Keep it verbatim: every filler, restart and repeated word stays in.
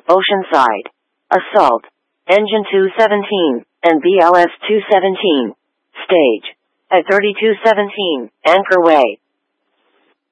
Oceanside. Assault. Engine two seventeen, and B L S two seventeen. Stage. At thirty-two seventeen, Anchor Way.